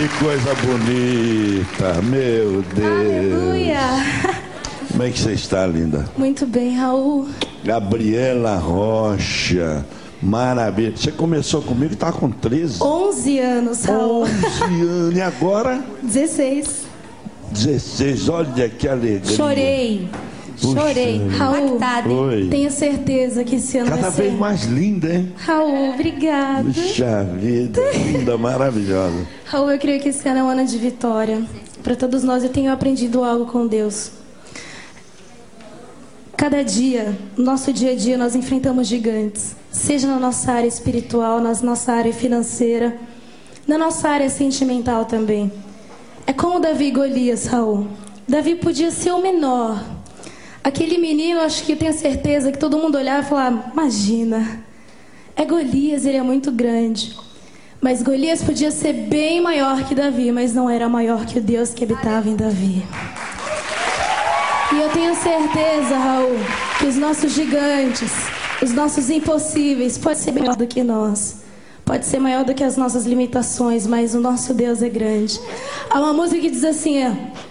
Que coisa bonita, meu Deus. Aleluia. Como é que você está, linda? Muito bem, Raul. Gabriela Rocha, maravilha. Você começou comigo e estava com 13. 11 anos, Raul. 11 anos, e agora? 16. 16, olha que alegria. Chorei. Puxa, Chorei. Raul, Oi. tenho certeza que esse ano Cada vai ser... vez mais linda, hein? Raul, obrigada. Puxa vida, linda, maravilhosa. Raul, eu creio que esse ano é um ano de vitória. Para todos nós, eu tenho aprendido algo com Deus. Cada dia, no nosso dia a dia, nós enfrentamos gigantes. Seja na nossa área espiritual, na nossa área financeira, na nossa área sentimental também. É como Davi e Golias, Raul. Davi podia ser o menor. Aquele menino, acho que eu tenho certeza que todo mundo olhava e falava, imagina, é Golias, ele é muito grande. Mas Golias podia ser bem maior que Davi, mas não era maior que o Deus que habitava em Davi. E eu tenho certeza, Raul, que os nossos gigantes, os nossos impossíveis, pode ser maior do que nós. Pode ser maior do que as nossas limitações, mas o nosso Deus é grande. Há uma música que diz assim,